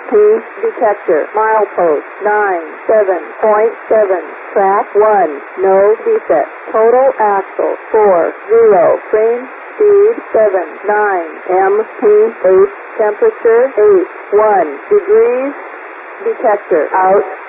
detector, milepost 97.7, track 1, no defect, total axle 40, frame speed 79, mph, temperature 81 degrees, detector out.